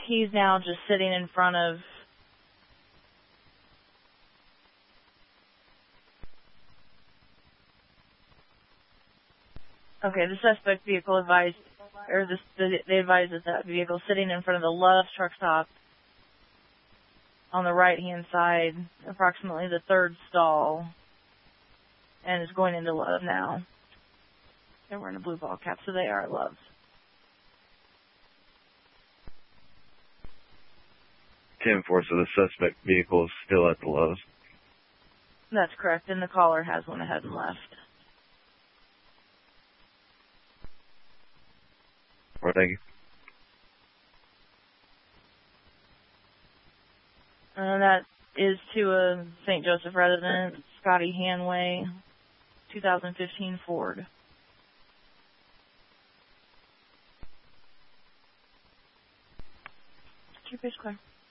He's now just sitting in front of... Okay, the suspect vehicle advised, or they advised that vehicle sitting in front of the Love's truck stop on the right-hand side, approximately the third stall, and is going into Love now. They're wearing a blue ball cap, so they are at Love's. 10-4, so the suspect vehicle is still at the Love's. That's correct, and the caller has went ahead and left. Well, thank you. That is to a St. Joseph resident, Scotty Hanway, 2015 Ford. Keep your clear.